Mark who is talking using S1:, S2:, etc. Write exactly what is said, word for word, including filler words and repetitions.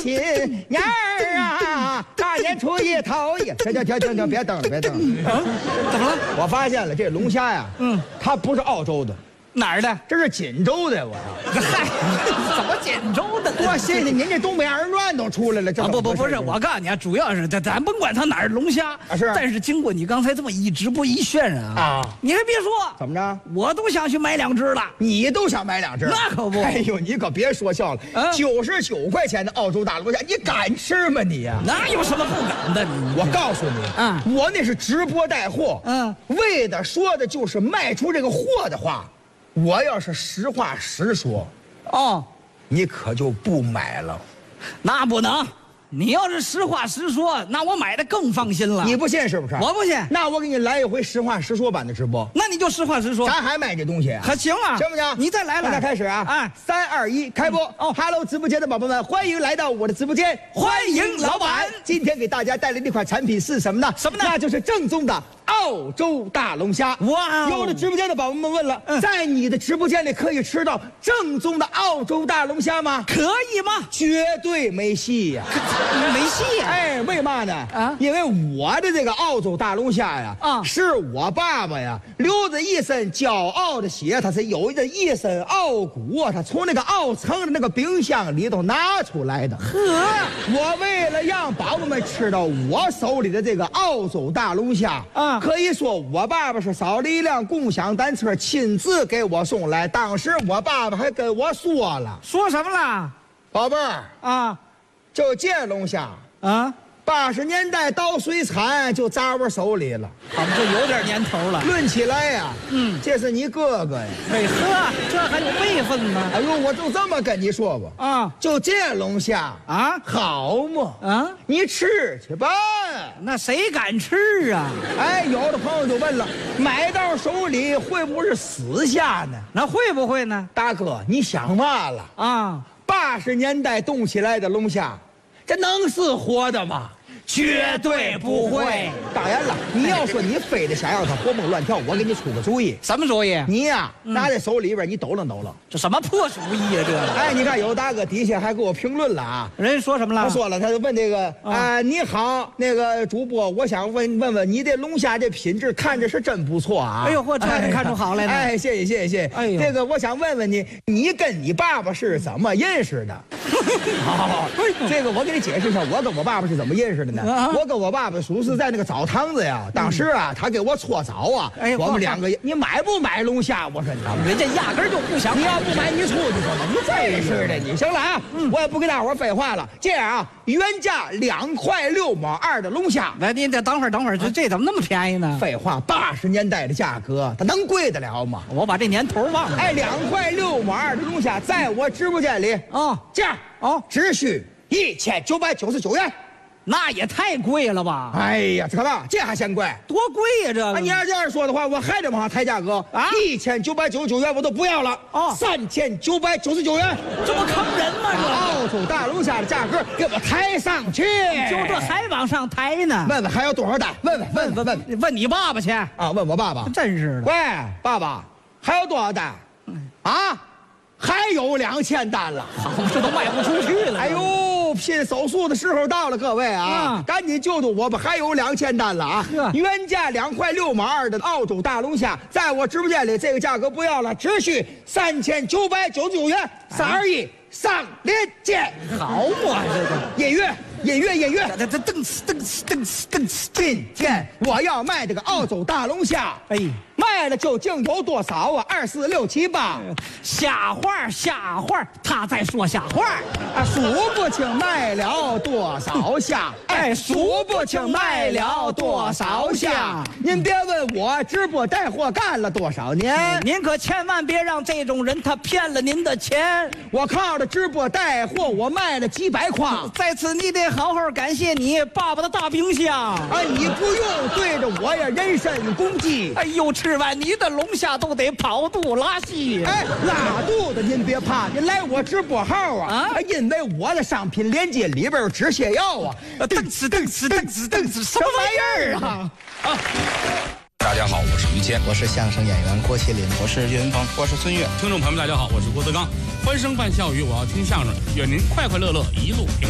S1: 新年儿啊，大年初一头一，停停停停停，别等了，别等了。
S2: 啊，怎么了？
S1: 我发现了，这龙虾呀，嗯，它不是澳洲的，
S2: 哪儿的？
S1: 这是锦州的。我操，
S2: 嗨，怎么锦州的？
S1: 多新鲜！您这东北二人转都出来了，这
S2: 啊不不不是，我告诉你啊，主要是咱咱甭管它哪儿龙虾
S1: 啊是，
S2: 但是经过你刚才这么一直播一渲染啊，
S1: 啊
S2: 你还别说，
S1: 怎么着？
S2: 我都想去买两只了。
S1: 你都想买两只？
S2: 那可不
S1: 哎呦，你可别说笑了，九十九块钱的澳洲大龙虾，你敢吃吗你呀？
S2: 哪有什么不敢的？你
S1: 我告诉你，
S2: 嗯，
S1: 我那是直播带货，
S2: 嗯，
S1: 为的说的就是卖出这个货的话，我要是实话实说，
S2: 哦，
S1: 你可就不买了。
S2: 那不能。你要是实话实说，那我买的更放心了。
S1: 你不信是不是？
S2: 我不信。
S1: 那我给你来一回实话实说版的直播。
S2: 那你就实话实说。
S1: 咱还卖这东西？
S2: 可行啊，
S1: 行不行？
S2: 你再来来。
S1: 那开始啊！
S2: 哎，
S1: 三二一，开播！哦 ，Hello， 直播间的宝宝们，欢迎来到我的直播间，
S2: 欢迎老板。
S1: 今天给大家带来的一款产品是什么呢？
S2: 什么呢？
S1: 那就是正宗的澳洲大龙虾。
S2: 哇！
S1: 有的直播间的宝宝们问了，嗯、在你的直播间里可以吃到正宗的澳洲大龙虾吗？
S2: 可以吗？
S1: 绝对没戏呀、
S2: 啊！没戏呀、啊！
S1: 哎，为嘛呢？啊，因为我的这个澳洲大龙虾呀，啊，是我爸爸呀流着一身骄傲的血，他是有着一身傲骨，他从那个澳城的那个冰箱里头拿出来的。呵，我为了让宝宝们吃到我手里的这个澳洲大龙虾，啊，可以说我爸爸是扫了一辆共享单车亲自给我送来。当时我爸爸还跟我说了，
S2: 说什么了？
S1: 宝贝儿啊，就这龙虾。啊，八十年代到水产就砸我手里了，
S2: 好，这有点年头了。
S1: 论起来呀，嗯，这是你哥哥呀。
S2: 哎呵，这还有辈分呢。
S1: 哎呦，我就这么跟你说吧，啊，就这龙虾啊，好嘛，啊，你吃去吧。
S2: 那谁敢吃啊？
S1: 哎，有的朋友就问了，买到手里会不会是死虾呢？
S2: 那会不会呢？
S1: 大哥，你想嘛了啊？八十年代冻起来的龙虾。这能是活的吗？
S2: 绝对不会。
S1: 当然了，你要说你非得想让它活蹦乱跳，我给你出个主意。
S2: 什么主意？
S1: 你呀、嗯，拿在手里边，你抖楞抖楞。
S2: 这什么破主意啊！这个。
S1: 哎，你看有大哥底下还给我评论了啊。
S2: 人说什么了？
S1: 他说了，他就问这个啊、呃，你好，那个主播，我想问问问你的龙虾的品质，看着是真不错啊。
S2: 哎呦，嚯，这你看出好来了。
S1: 哎，谢谢谢谢。哎呦，这个我想问问你，你跟你爸爸是怎么认识的？好，这个我给你解释一下，我跟我爸爸是怎么认识的呢？啊、我跟我爸爸属是在那个澡堂子呀，当时啊，他给我搓澡啊，哎，我们两个，你买不买龙虾？我说你，
S2: 人家压根就不想。
S1: 你要不买，你出去吧，你真是的，你行了啊，嗯、我也不跟大伙废话了。这样啊，原价两块六毛二的龙虾，
S2: 来，您这等会儿，等会儿，这这怎么那么便宜呢？
S1: 废话，八十年代的价格，它能贵得了吗？
S2: 我把这年头忘了。
S1: 哎，两块六毛二的龙虾，在我直播间里啊，价哦，只需一千九百九十九元。
S2: 那也太贵了吧！
S1: 哎呀，这个这还嫌贵？
S2: 多贵呀、啊！这个、
S1: 啊，你要这样说的话，我还得往上抬价格啊！一千九百九十九元我都不要了哦，三千九百九十九元，
S2: 这不坑人吗？这
S1: 澳洲大龙虾的价格给我抬上去，
S2: 就这还往上抬呢？
S1: 问问还有多少单？问问问问问
S2: 问你爸爸去
S1: 啊！问我爸爸，
S2: 真是的。
S1: 喂，爸爸，还有多少单？啊？还有两千单了，
S2: 好，这都卖不出去了。
S1: 哎呦，拼手速的时候到了，各位啊，嗯、赶紧救救我吧！还有两千单了啊！原价两块六毛二的澳洲大龙虾，在我直播间里这个价格不要了，只需三千九百九十九元。三二一，上链接！
S2: 好嘛，这个
S1: 音乐。音乐音乐，
S2: 这这噔哧噔哧噔哧噔哧。
S1: 今天我要卖这个澳洲大龙虾，哎，卖了究竟有多少啊？二四六七八，
S2: 瞎话瞎话，他在说瞎话
S1: 啊！数不清卖了多少虾，
S2: 哎，数不清卖了多少虾。
S1: 您别问我直播带货干了多少年，
S2: 您可千万别让这种人他骗了您的钱。
S1: 我靠着直播带货，我卖了几百筐，
S2: 在此你得好好感谢你爸爸的大冰箱。
S1: 哎，你不用对着我呀人身攻击。
S2: 哎呦，吃完你的龙虾都得跑肚拉稀。
S1: 哎，拉肚子您别怕，您来我直播号啊，啊因为我的商品链接里边有止泻药啊。
S2: 噔哧噔哧噔哧噔哧，什么玩意儿啊？啊！
S3: 大家好，我是于谦，
S4: 我是相声演员郭麒麟，
S3: 我是岳云鹏，
S5: 我是孙越。听众朋友们，大家好，我是郭德纲。欢声伴笑语，我要听相声，愿您快快乐乐一路平。